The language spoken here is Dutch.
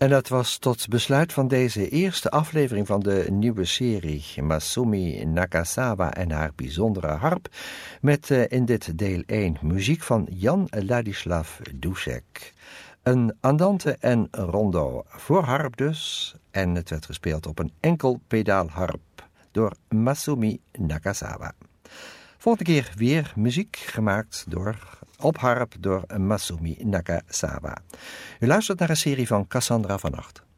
En dat was tot besluit van deze eerste aflevering van de nieuwe serie Masumi Nakazawa en haar bijzondere harp, met in dit deel 1 muziek van Jan Ladislav Dušek. Een andante en rondo voor harp dus, en het werd gespeeld op een enkel pedaalharp door Masumi Nakazawa. Volgende keer weer muziek gemaakt op harp door Masumi Nakazawa. U luistert naar een serie van Cassandra van Acht.